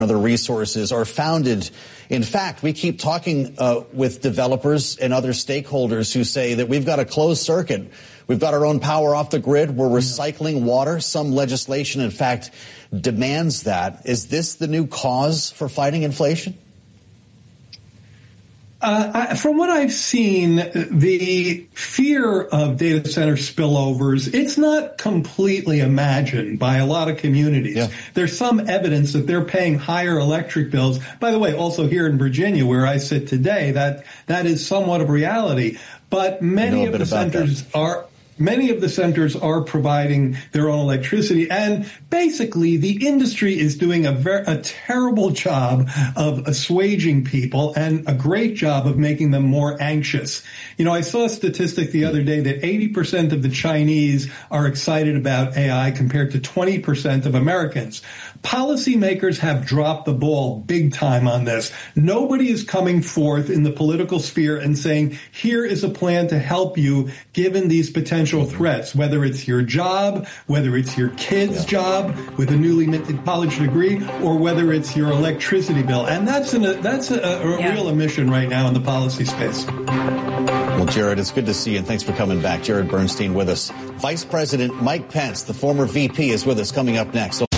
other resources are founded. In fact, we keep talking with developers and other stakeholders who say that we've got a closed circuit. We've got our own power off the grid. We're recycling water. Some legislation, in fact, demands that. Is this the new cause for fighting inflation? From what I've seen, the fear of data center spillovers, it's not completely imagined by a lot of communities. Yeah. There's some evidence that they're paying higher electric bills. By the way, also here in Virginia, where I sit today, that is somewhat of reality. But many of the centers are providing their own electricity, and basically the industry is doing a terrible job of assuaging people and a great job of making them more anxious. You know, I saw a statistic the other day that 80% of the Chinese are excited about AI compared to 20% of Americans. Policymakers have dropped the ball big time on this. Nobody is coming forth in the political sphere and saying, here is a plan to help you given these potential threats, whether it's your job, whether it's your kid's job with a newly minted college degree, or whether it's your electricity bill. And that's a real omission right now in the policy space. Well, Jared, it's good to see you, and thanks for coming back. Jared Bernstein with us. Vice President Mike Pence, the former VP, is with us coming up next.